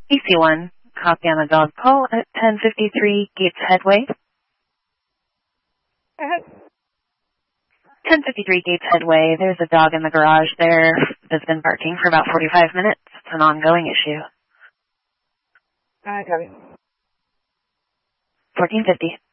EC1, copy on a dog call at 1053 Gates Headway. Go ahead. 1053 Gates Headway, there's a dog in the garage there that's been barking for about 45 minutes. It's an ongoing issue. Copy. 1450.